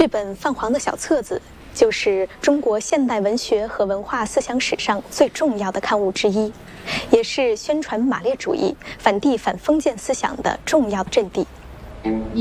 这本泛黄的小册子，就是中国现代文学和文化思想史上最重要的刊物之一，也是宣传马列主义、反帝反封建思想的重要阵地。